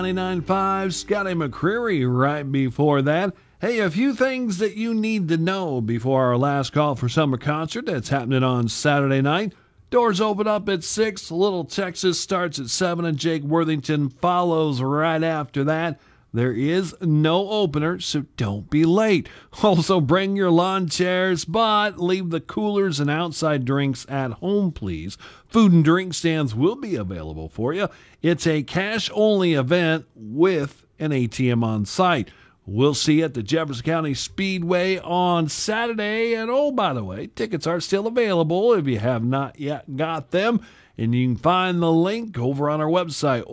99.5, Scotty McCreery right before that. Hey, a few things that you need to know before our last call for summer concert that's happening on Saturday night. Doors open up at 6. Little Texas starts at 7, and Jake Worthington follows right after that. There is no opener, so don't be late. Also, bring your lawn chairs, but leave the coolers and outside drinks at home, please. Food and drink stands will be available for you. It's a cash-only event with an ATM on site. We'll see you at the Jefferson County Speedway on Saturday. And oh, by the way, tickets are still available if you have not yet got them. And you can find the link over on our website,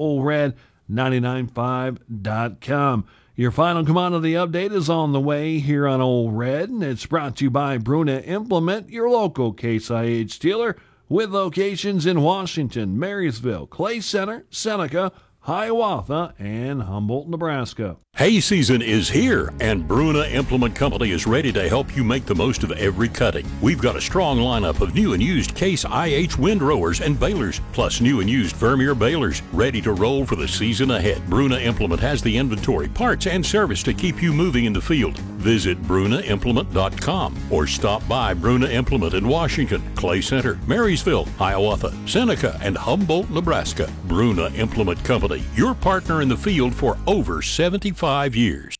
OldRed995.com. Your final commodity update is on the way here on Old Red, and it's brought to you by Bruna Implement, your local Case IH dealer, with locations in Washington, Marysville, Clay Center, Seneca, Hiawatha, and Humboldt, Nebraska. Hay season is here, and Bruna Implement Company is ready to help you make the most of every cutting. We've got a strong lineup of new and used Case IH windrowers and balers, plus new and used Vermeer balers, ready to roll for the season ahead. Bruna Implement has the inventory, parts, and service to keep you moving in the field. Visit brunaimplement.com or stop by Bruna Implement in Washington, Clay Center, Marysville, Hiawatha, Seneca, and Humboldt, Nebraska. Bruna Implement Company, your partner in the field for over 75 years.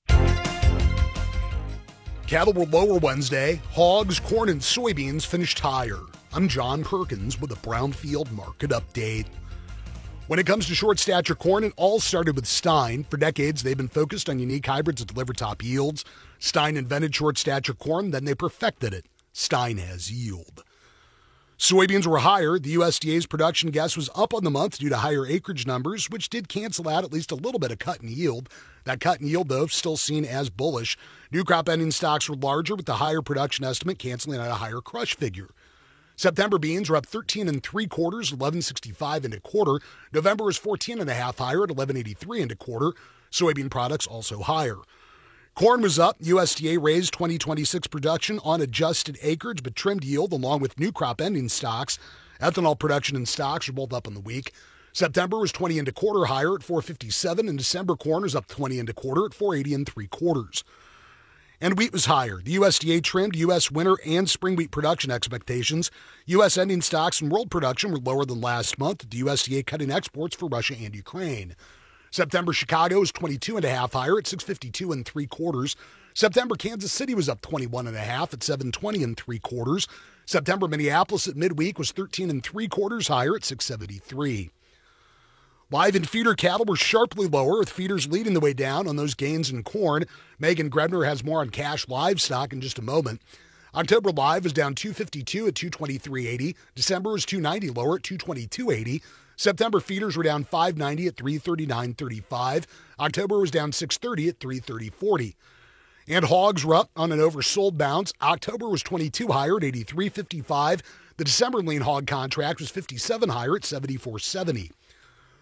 Cattle were lower Wednesday. Hogs, corn, and soybeans finished higher. I'm John Perkins with a Brownfield Market Update. When it comes to short stature corn, it all started with Stein. For decades, they've been focused on unique hybrids that deliver top yields. Stein invented short stature corn, then they perfected it. Stein has yield. Soybeans were higher. The USDA's production guess was up on the month due to higher acreage numbers, which did cancel out at least a little bit of cut in yield. That cut in yield, though, still seen as bullish. New crop ending stocks were larger, with the higher production estimate canceling out a higher crush figure. September beans were up 13 3/4, 11.65 and a quarter. November was 14.5 higher at 11.83 and a quarter. Soybean products also higher. Corn was up. USDA raised 2026 production on adjusted acreage, but trimmed yield along with new crop ending stocks. Ethanol production and stocks are both up on the week. September was 20 1/4 higher at 4.57, and December corn was up 20 1/4 at 4.80 3/4. And wheat was higher. The USDA trimmed U.S. winter and spring wheat production expectations. U.S. ending stocks and world production were lower than last month, the USDA cutting exports for Russia and Ukraine. September Chicago was 22.5 higher at 6.52 3/4. September Kansas City was up 21.5 at 7.20 3/4. September Minneapolis at midweek was 13 3/4 higher at 6.73. Live and feeder cattle were sharply lower, with feeders leading the way down on those gains in corn. Megan Grebner has more on cash livestock in just a moment. October live was down 252 at 223.80. December was 290 lower at 222.80. September feeders were down 590 at 339.35. October was down 630 at 330.40. And hogs were up on an oversold bounce. October was 22 higher at 83.55. The December lean hog contract was 57 higher at 74.70.